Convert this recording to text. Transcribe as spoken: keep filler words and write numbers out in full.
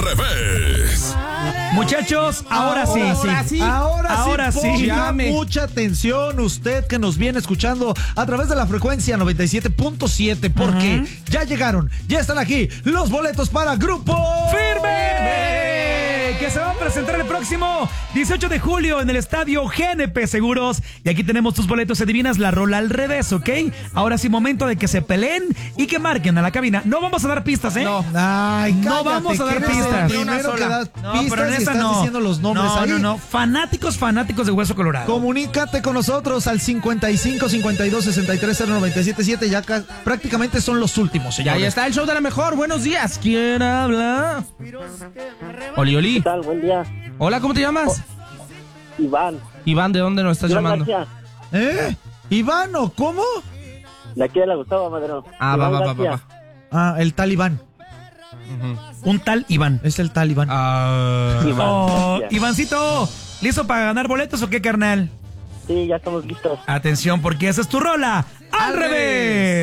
revés. Muchachos, ahora, ahora sí, sí, sí. ahora, ahora sí, sí. ponga Llame. mucha atención usted que nos viene escuchando a través de la frecuencia noventa y siete punto siete, porque uh-huh. ya llegaron, ya están aquí los boletos para Grupo Firme, que se va a presentar el próximo dieciocho de julio en el estadio G N P Seguros. Y aquí tenemos tus boletos, adivinas la rola al revés, ¿ok? Ahora sí, momento de que se peleen y que marquen a la cabina. No vamos a dar pistas, ¿eh? No, Ay, cállate, no vamos a dar pistas. Primero que das no, pistas pero en y esa estás no. diciendo los nombres no, ahí. No, no, fanáticos, fanáticos de Hueso Colorado. Comunícate con nosotros al cincuenta y cinco, cincuenta y dos, sesenta y tres, cero noventa y siete siete. Ya ca- prácticamente son los últimos, señores. Ahí está el show de la mejor. Buenos días. ¿Quién habla? Oli, Oli. ¿Qué tal? Buen día. Hola, ¿cómo te llamas? Oh, Iván. Iván, ¿de dónde nos estás Iván llamando? García. ¿Eh? ¿Ivano? ¿Cómo? De aquí de la Gustavo Madero. Ah, va, va, va, va, va. Ah, el tal Iván. Uh-huh. Un tal Iván. Es el tal Iván. Ah. Iván. Oh, Ivancito, ¿listo para ganar boletos o qué, carnal? Sí, ya estamos listos. Atención, porque esa es tu rola al, al revés. revés.